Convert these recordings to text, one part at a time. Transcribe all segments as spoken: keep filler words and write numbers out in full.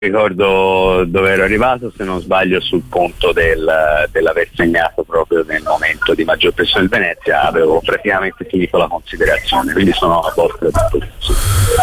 ricordo dove ero arrivato, se non sbaglio sul punto del, dell'aver segnato proprio nel momento di maggior pressione del Venezia, avevo praticamente finito la considerazione, quindi sono a vostra disposizione.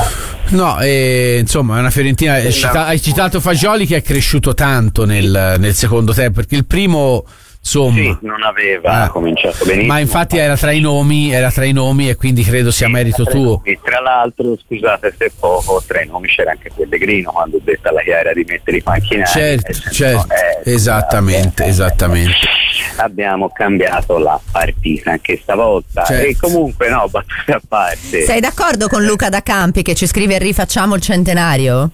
No, eh, insomma è una Fiorentina, hai citato, hai citato Fagioli che è cresciuto tanto nel, nel secondo tempo, perché il primo insomma sì, non aveva ah, cominciato benissimo, ma infatti era tra i nomi era tra i nomi e quindi credo sia sì, merito tuo. E tra l'altro, scusate se poco, tra i nomi c'era anche Pellegrino quando ho detto alla Chiara di mettere i panchinari. Certo, certo, no, eh, esattamente, eh, esattamente. Abbiamo cambiato la partita anche stavolta, certo. E comunque no, battute a parte. Sei d'accordo con Luca da Campi che ci scrive rifacciamo il centenario?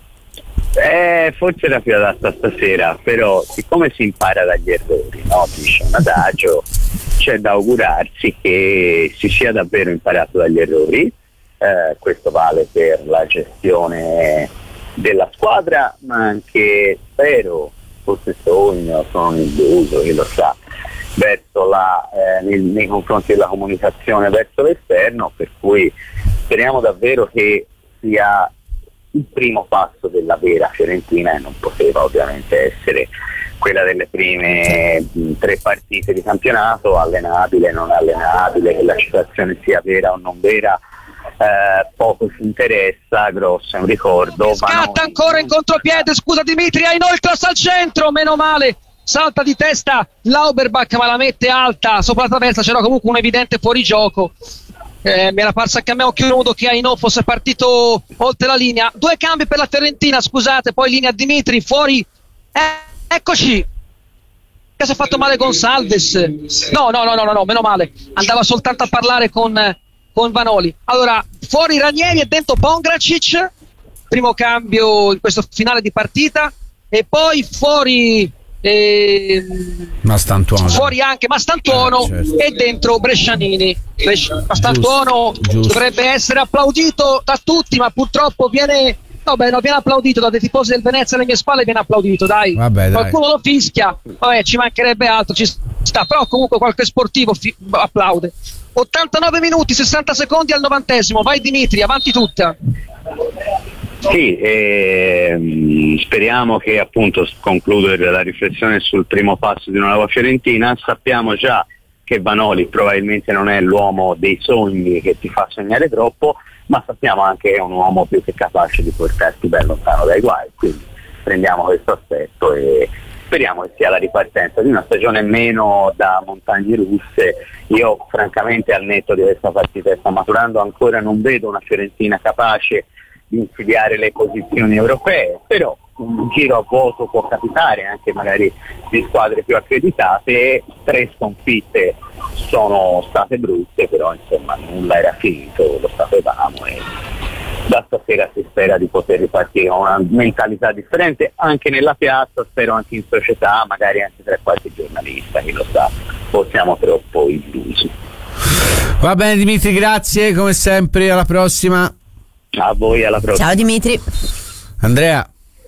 Eh, forse era più adatta stasera, però siccome si impara dagli errori, no? Dice un adagio, c'è da augurarsi che si sia davvero imparato dagli errori, eh, questo vale per la gestione della squadra, ma anche, spero, forse sogno, sono illuso, chi lo sa, verso la, eh, nei, nei confronti della comunicazione verso l'esterno, per cui speriamo davvero che sia il primo passo della vera Fiorentina, e non poteva ovviamente essere quella delle prime mh, tre partite di campionato, allenabile, non allenabile, che la situazione sia vera o non vera, eh, poco ci interessa, grosso è un ricordo. Scatta Vanoli, ancora in contropiede, scusa Dimitri, ha inoltrato al centro, meno male, salta di testa Lauberbach ma la mette alta sopra la traversa, c'era comunque un evidente fuorigioco. Eh, mi era parso anche a me occhio nudo che Aino fosse partito oltre la linea. Due cambi per la Fiorentina, scusate, poi linea Dimitri, fuori, eh, eccoci che si è fatto male Gonçalves, no no no no no meno male, andava soltanto a parlare con, con Vanoli. Allora fuori Ranieri e dentro Pongracic, primo cambio in questo finale di partita, e poi fuori E, Mastantuono. fuori anche Mastantuono, eh, certo. E dentro Brescianini. Bresci- Mastantuono giusto, giusto. Dovrebbe essere applaudito da tutti, ma purtroppo viene vabbè, no, viene applaudito da dei tifosi del Venezia alle mie spalle, viene applaudito, dai, vabbè, qualcuno dai. Lo fischia, vabbè, ci mancherebbe altro, ci sta, però comunque qualche sportivo fi- applaude. ottantanove minuti, sessanta secondi al novantesimo, vai Dimitri, avanti tutta. Sì, ehm, speriamo che appunto concludere la riflessione sul primo passo di una nuova Fiorentina. Sappiamo già che Vanoli probabilmente non è l'uomo dei sogni che ti fa sognare troppo, ma sappiamo anche che è un uomo più che capace di portarti ben lontano dai guai, quindi prendiamo questo aspetto e speriamo che sia la ripartenza di una stagione meno da montagne russe. Io francamente, al netto di questa partita che sta maturando, ancora non vedo una Fiorentina capace di insidiare le posizioni europee, però un giro a vuoto può capitare anche magari di squadre più accreditate. Tre sconfitte sono state brutte, però insomma nulla era finito, lo sapevamo, e da stasera si spera di poter ripartire con una mentalità differente anche nella piazza, spero anche in società, magari anche tra qualche giornalista, chi lo sa, possiamo troppo illusi. Va bene Dimitri, grazie come sempre, alla prossima. A voi, alla prossima. Ciao Dimitri. Andrea.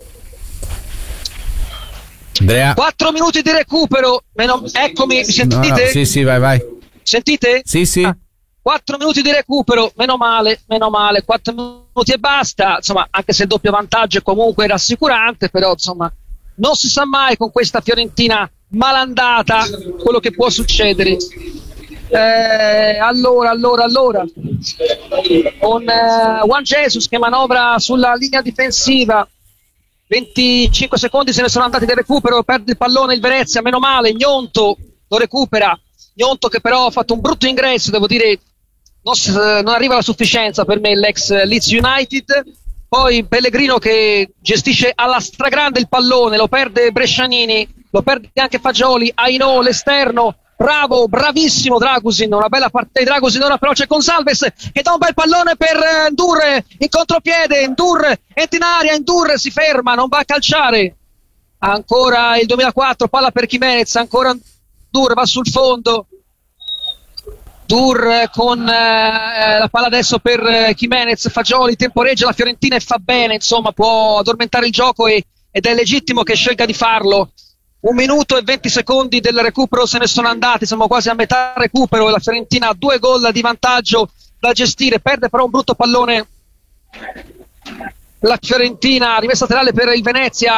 Andrea. Quattro minuti di recupero. Meno... Eccomi, mi sentite? No, no. Sì, sì, vai, vai. Sentite? Sì, sì. Ah, quattro minuti di recupero, meno male, meno male. Quattro minuti e basta. Insomma, anche se il doppio vantaggio è comunque rassicurante, però insomma, non si sa mai con questa Fiorentina malandata quello che può succedere. Eh, allora, allora, allora con eh, Juan Jesus che manovra sulla linea difensiva, venticinque secondi se ne sono andati del recupero, perde il pallone il Venezia, meno male, Gnonto lo recupera, Gnonto che però ha fatto un brutto ingresso, devo dire non, non arriva alla sufficienza per me l'ex Leeds United. Poi Pellegrino che gestisce alla stragrande il pallone, lo perde Brescianini, lo perde anche Fagioli, Aino l'esterno. Bravo, bravissimo Dragusin, una bella partita di Dragusin. Ora però c'è Gonçalves che dà un bel pallone per Ndur in contropiede, Ndur entra in aria, Ndur si ferma, non va a calciare. Ancora il duemilaquattro, palla per Jimenez, ancora Ndur va sul fondo. Ndur con eh, la palla adesso per eh, Jimenez, Fagioli temporeggia la Fiorentina e fa bene, insomma può addormentare il gioco e, ed è legittimo che scelga di farlo. Un minuto e venti secondi del recupero se ne sono andati, siamo quasi a metà recupero e la Fiorentina ha due gol di vantaggio da gestire, perde però un brutto pallone la Fiorentina rimessa laterale per il Venezia.